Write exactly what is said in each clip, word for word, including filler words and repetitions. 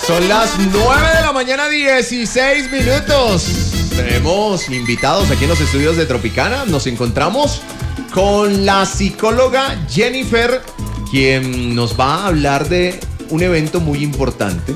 Son las nueve de la mañana, dieciséis minutos. Tenemos invitados aquí en los estudios de Tropicana. Nos encontramos con la psicóloga Jennifer, quien nos va a hablar de un evento muy importante.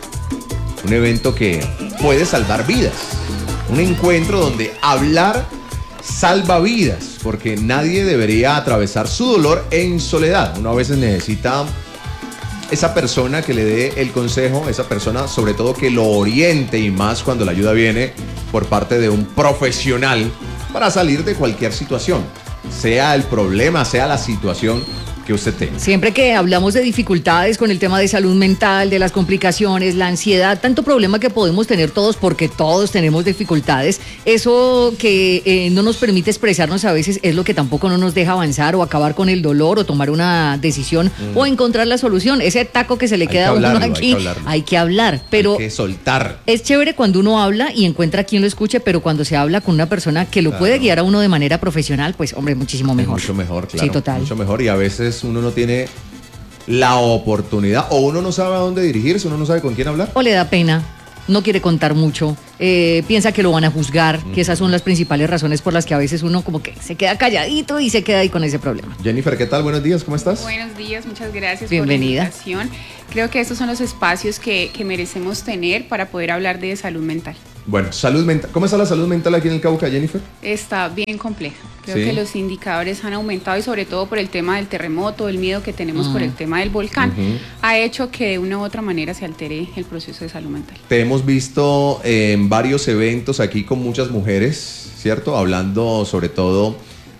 Un evento que puede salvar vidas. Un encuentro donde hablar salva vidas, porque nadie debería atravesar su dolor en soledad. Uno a veces necesita esa persona que le dé el consejo, esa persona sobre todo que lo oriente, y más cuando la ayuda viene por parte de un profesional para salir de cualquier situación, sea el problema, sea la situación que usted tenga. Siempre que hablamos de dificultades con el tema de salud mental, de las complicaciones, la ansiedad, tanto problema que podemos tener todos, porque todos tenemos dificultades, eso que eh, no nos permite expresarnos a veces es lo que tampoco no nos deja avanzar o acabar con el dolor o tomar una decisión mm. o encontrar la solución. Ese taco que se le hay queda a uno aquí, hay que, hay que hablar, pero hay que soltar. Es chévere cuando uno habla y encuentra quien lo escuche, pero cuando se habla con una persona que lo claro. puede guiar a uno de manera profesional, pues hombre, muchísimo mejor. Es mucho mejor, claro. Sí, total. Mucho mejor, y a veces uno no tiene la oportunidad, o uno no sabe a dónde dirigirse, uno no sabe con quién hablar. O le da pena, no quiere contar mucho, eh, piensa que lo van a juzgar, mm. que esas son las principales razones por las que a veces uno como que se queda calladito y se queda ahí con ese problema. Jennifer, ¿qué tal? Buenos días, ¿cómo estás? Buenos días, muchas gracias. Bienvenida. Por la invitación. Creo que estos son los espacios que, que merecemos tener para poder hablar de salud mental. Bueno, salud mental. ¿Cómo está la salud mental aquí en el Cauca, Jennifer? Está bien compleja. Creo sí. que los indicadores han aumentado, y sobre todo por el tema del terremoto, el miedo que tenemos uh-huh. por el tema del volcán, uh-huh. ha hecho que de una u otra manera se altere el proceso de salud mental. Te hemos visto en varios eventos aquí con muchas mujeres, ¿cierto? Hablando sobre todo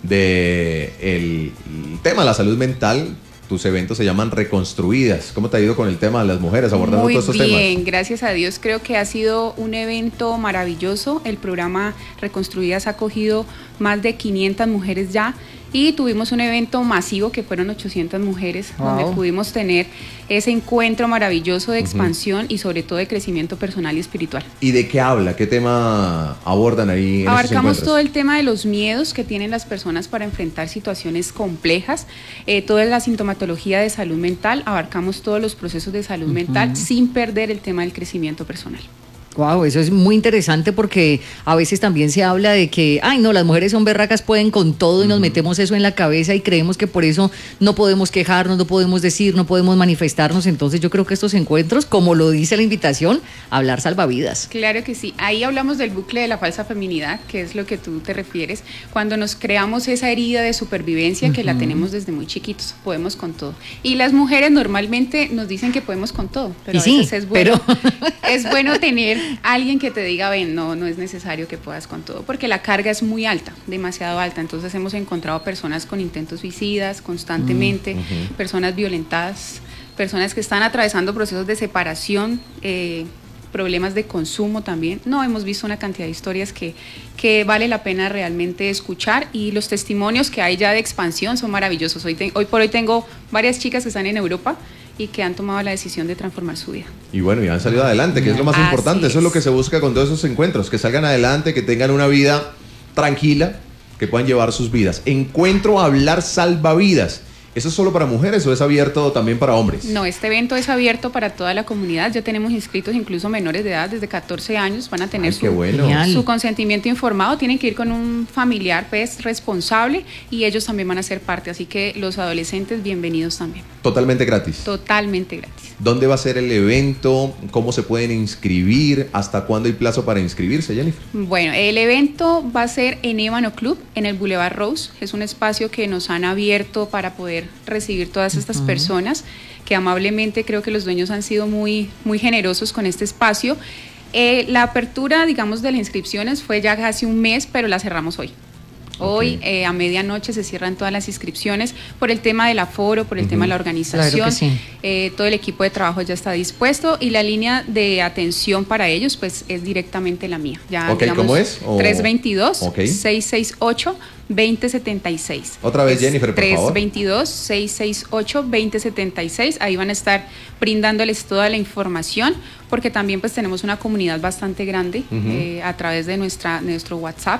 de el, el tema de la salud mental. Tus eventos se llaman Reconstruidas. ¿Cómo te ha ido con el tema de las mujeres abordando Muy todos estos temas? Muy bien, gracias a Dios. Creo que ha sido un evento maravilloso. El programa Reconstruidas ha acogido más de quinientas mujeres ya, y tuvimos un evento masivo que fueron ochocientas mujeres, wow. donde pudimos tener ese encuentro maravilloso de expansión uh-huh. y sobre todo de crecimiento personal y espiritual. ¿Y de qué habla? ¿Qué tema abordan ahí en Abarcamos todo el tema de los miedos que tienen las personas para enfrentar situaciones complejas, eh, toda la sintomatología de salud mental, abarcamos todos los procesos de salud uh-huh. mental sin perder el tema del crecimiento personal. Wow, eso es muy interesante, porque a veces también se habla de que, ay no, las mujeres son berracas, pueden con todo, y nos metemos eso en la cabeza y creemos que por eso no podemos quejarnos, no podemos decir, no podemos manifestarnos. Entonces yo creo que estos encuentros, como lo dice la invitación, hablar salvavidas. Claro que sí, ahí hablamos del bucle de la falsa feminidad, que es lo que tú te refieres, cuando nos creamos esa herida de supervivencia que uh-huh. la tenemos desde muy chiquitos, podemos con todo. Y las mujeres normalmente nos dicen que podemos con todo, pero y a sí, veces es bueno, pero... es bueno tener alguien que te diga, ven, no, no es necesario que puedas con todo, porque la carga es muy alta, demasiado alta. Entonces hemos encontrado personas con intentos suicidas constantemente, uh-huh. personas violentadas, personas que están atravesando procesos de separación, eh, problemas de consumo también. No, hemos visto una cantidad de historias que, que vale la pena realmente escuchar, y los testimonios que hay ya de expansión son maravillosos. Hoy, te, hoy por hoy tengo varias chicas que están en Europa y que han tomado la decisión de transformar su vida. Y bueno, y han salido adelante, que es lo más Así importante. Es. Eso es lo que se busca con todos esos encuentros, que salgan adelante, que tengan una vida tranquila, que puedan llevar sus vidas. Encuentro Hablar Salvavidas. ¿Eso es solo para mujeres o es abierto también para hombres? No, este evento es abierto para toda la comunidad. Ya tenemos inscritos incluso menores de edad, desde catorce años, van a tener Ay, su, bueno. su consentimiento informado. Tienen que ir con un familiar pues, responsable, y ellos también van a ser parte. Así que los adolescentes, bienvenidos también. ¿Totalmente gratis? Totalmente gratis. ¿Dónde va a ser el evento? ¿Cómo se pueden inscribir? ¿Hasta cuándo hay plazo para inscribirse, Jennifer? Bueno, el evento va a ser en Ébano Club, en el Boulevard Rose. Es un espacio que nos han abierto para poder recibir todas estas uh-huh. personas, que amablemente creo que los dueños han sido muy, muy generosos con este espacio. Eh, la apertura, digamos, de las inscripciones fue ya casi un mes, pero la cerramos hoy. Hoy okay. eh, a medianoche se cierran todas las inscripciones por el tema del aforo, por el uh-huh. tema de la organización. Claro que sí. eh, todo el equipo de trabajo ya está dispuesto, y la línea de atención para ellos pues es directamente la mía. Ya, okay, digamos, ¿cómo es? O... tres dos dos, okay. seis seis ocho, dos cero siete seis. Otra vez, Jennifer, por favor. tres dos dos, seis seis ocho, dos cero siete seis. Ahí van a estar brindándoles toda la información, porque también pues tenemos una comunidad bastante grande uh-huh. eh, a través de nuestra, nuestro WhatsApp.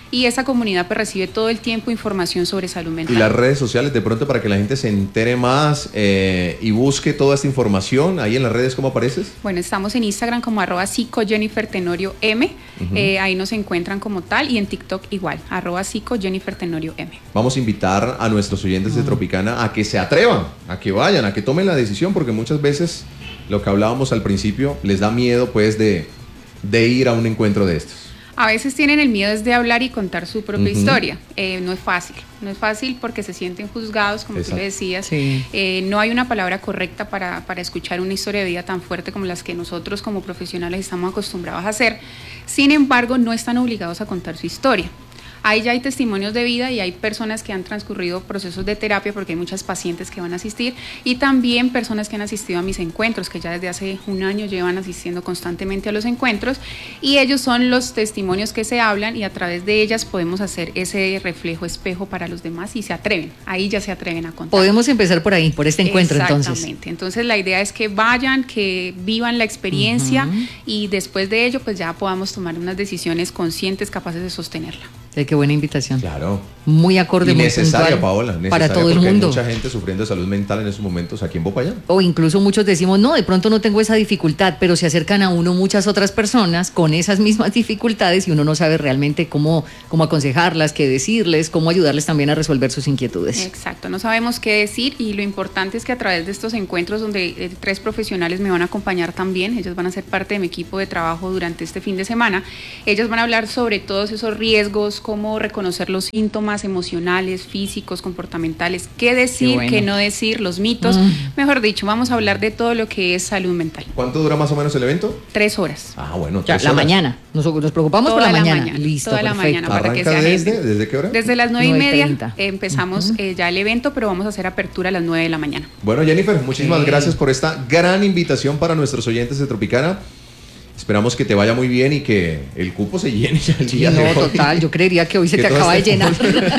y esa comunidad pues recibe todo el tiempo información sobre salud mental. Y las redes sociales, de pronto, para que la gente se entere más eh, y busque toda esta información, ahí en las redes, ¿cómo apareces? Bueno, estamos en Instagram como arroba psico Jennifer Tenorio M, uh-huh. eh, ahí nos encuentran como tal, y en TikTok igual, arroba psico Jennifer Tenorio M. Vamos a invitar a nuestros oyentes uh-huh. de Tropicana a que se atrevan, a que vayan, a que tomen la decisión, porque muchas veces, lo que hablábamos al principio, les da miedo pues de, de ir a un encuentro de estos. A veces tienen el miedo de hablar y contar su propia uh-huh. historia. Eh, no es fácil, no es fácil porque se sienten juzgados, como Exacto. tú le decías. Sí. Eh, no hay una palabra correcta para, para escuchar una historia de vida tan fuerte como las que nosotros como profesionales estamos acostumbrados a hacer. Sin embargo, no están obligados a contar su historia. Ahí ya hay testimonios de vida y hay personas que han transcurrido procesos de terapia, porque hay muchas pacientes que van a asistir, y también personas que han asistido a mis encuentros, que ya desde hace un año llevan asistiendo constantemente a los encuentros, y ellos son los testimonios que se hablan, y a través de ellas podemos hacer ese reflejo, espejo para los demás, y se atreven, ahí ya se atreven a contar. Podemos empezar por ahí, por este encuentro. Exactamente. Entonces. Exactamente, entonces la idea es que vayan, que vivan la experiencia, uh-huh. y después de ello pues ya podamos tomar unas decisiones conscientes, capaces de sostenerla. Eh, qué buena invitación. Claro. Muy acorde, y muy necesaria, puntual, Paola, necesaria, para todo el mundo. Hay mucha gente sufriendo de salud mental en esos momentos aquí en Popayán. O incluso muchos decimos, no, de pronto no tengo esa dificultad, pero se acercan a uno muchas otras personas con esas mismas dificultades y uno no sabe realmente cómo, cómo aconsejarlas, qué decirles, cómo ayudarles también a resolver sus inquietudes. Exacto, no sabemos qué decir, y lo importante es que a través de estos encuentros, donde eh, tres profesionales me van a acompañar también, ellos van a ser parte de mi equipo de trabajo durante este fin de semana, ellos van a hablar sobre todos esos riesgos, cómo reconocer los síntomas emocionales, físicos, comportamentales, qué decir, qué, bueno. qué no decir, los mitos, mm. mejor dicho, vamos a hablar de todo lo que es salud mental. ¿Cuánto dura más o menos el evento? Tres horas. Ah, bueno, ya, tres la horas. mañana, nos, nos preocupamos toda por la, la mañana. mañana. Listo, toda perfecto. la mañana para que sea desde, gente. ¿Desde qué hora? Desde las nueve y media eh, empezamos uh-huh. eh, ya el evento, pero vamos a hacer apertura a las nueve de la mañana. Bueno, Jennifer, muchísimas sí. gracias por esta gran invitación para nuestros oyentes de Tropicana. Esperamos que te vaya muy bien y que el cupo se llene ya el sí, día no, de hoy. total, yo creería que hoy se que te acaba de llenar.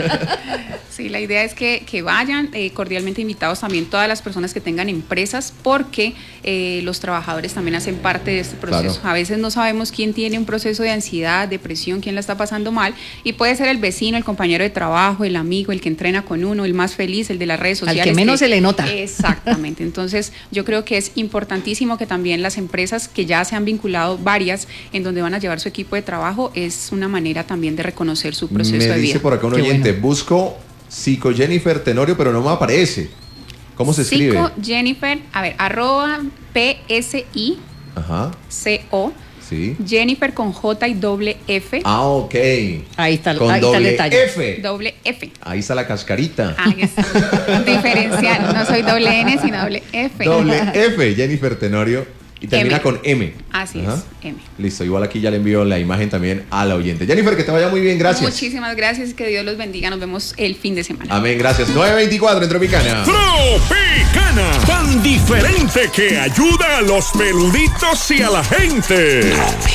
Sí, la idea es que, que vayan, eh, cordialmente invitados también todas las personas que tengan empresas, porque eh, los trabajadores también hacen parte de este proceso. Claro. A veces no sabemos quién tiene un proceso de ansiedad, depresión, quién la está pasando mal, y puede ser el vecino, el compañero de trabajo, el amigo, el que entrena con uno, el más feliz, el de las redes sociales. Al que menos que, se le nota. Exactamente. Entonces, yo creo que es importantísimo que también las empresas, que ya se han vinculado varias, en donde van a llevar su equipo de trabajo, es una manera también de reconocer su proceso me de vida. Me dice por acá un Qué oyente, bueno. busco Psico Jennifer Tenorio, pero no me aparece. ¿Cómo se escribe? Psico Jennifer, a ver, arroba P S I C O Sí. Jennifer con J y doble F. Ah, ok. Ahí está, con ahí doble está el detalle. F. Doble F. Ahí está la cascarita. Ahí está. Diferencial. No soy doble N, sino doble F. Doble F, Jennifer Tenorio. Y termina M. con M. Así Ajá. es, M. Listo, igual aquí ya le envío la imagen también a la oyente. Jennifer, que te vaya muy bien, gracias. Muchísimas gracias, que Dios los bendiga. Nos vemos el fin de semana. Amén, gracias. nueve veinticuatro en Tropicana. Tropicana, tan diferente que ayuda a los peluditos y a la gente.